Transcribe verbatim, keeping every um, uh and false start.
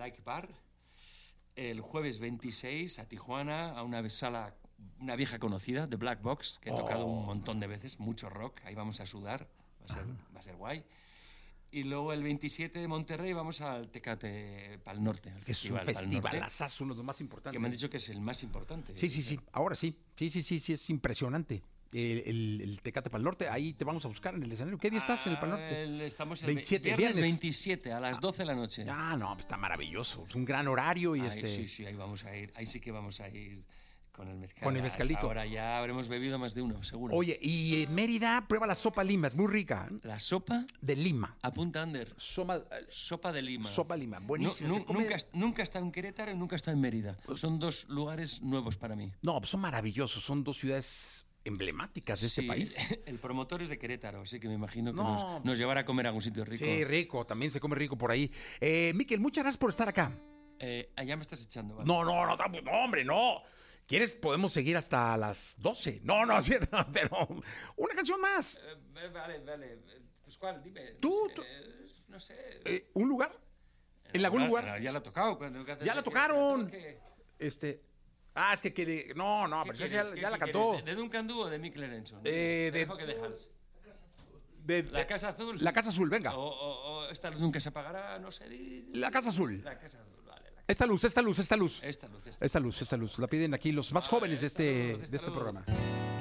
Like Bar. El jueves veintiséis a Tijuana, a una sala, una vieja conocida, The Black Box, que he tocado Oh. un montón de veces, mucho rock, ahí vamos a sudar, va a ser, va a ser guay. Y luego el veintisiete de Monterrey vamos al Tecate Pal Norte, al Es un festival Pal Norte, festivalazazo, uno de los más importantes. que me han dicho que es el más importante. Sí, sí, sí, ahora sí. Sí, sí, sí, sí, es impresionante. El, el, el Tecate Pal Norte, ahí te vamos a buscar en el escenario. ¿Qué día estás en el Pal Norte? Ah, el- estamos el veintisiete, viernes, viernes. veintisiete a las doce de la noche. Ah, no, pues está maravilloso. Es un gran horario y Ahí, este. Sí, sí, ahí vamos a ir. Ahí sí que vamos a ir con el mezcal. Con el mezcalito. Ahora ya habremos bebido más de uno, seguro. Oye, y en Mérida, prueba la sopa Lima, es muy rica. ¿eh? La sopa, De Lima. apunta Ander. Soma, eh, Sopa de Lima. Sopa Lima, No, buenísima. nu- Se come- nunca, nunca he estado en Querétaro y nunca he estado en Mérida. Son dos lugares nuevos para mí. No, pues son maravillosos, son dos ciudades emblemáticas de este Sí, país. El promotor es de Querétaro, así que me imagino que No. nos, nos llevará a comer a algún sitio rico. Sí, rico, también se come rico por ahí. Eh, Miquel, muchas gracias por estar acá. Eh, allá me estás echando, ¿vale? No, no, no, tampoco- no, hombre, no. ¿Quieres? Podemos seguir hasta las doce. No, no, es cierto, pero una canción más. Eh, vale, vale. Pues ¿cuál? Dime. Tú, no sé, tú. eh, no sé. Eh, ¿Un lugar? ¿En algún lugar? Ya la ha tocado. Cuando, cuando- Ya la que- tocaron. que- Este. Ah, es que quiere. No, no, ¿qué pero esa quieres? ya, ¿Qué- ya la qué cantó. quieres? ¿De Duncan Du o de Mick Lerenson? Eh, Te de- dejo que dejas. De- La Casa Azul. La Casa Azul, venga. O, o- o esta luz nunca se apagará, no sé. di- La Casa Azul. La Casa Azul, vale. la- Esta luz, esta luz, esta luz. Esta luz, esta. Esta luz, esta luz. La piden aquí los más jóvenes de esta este, luz, esta de este luz. programa.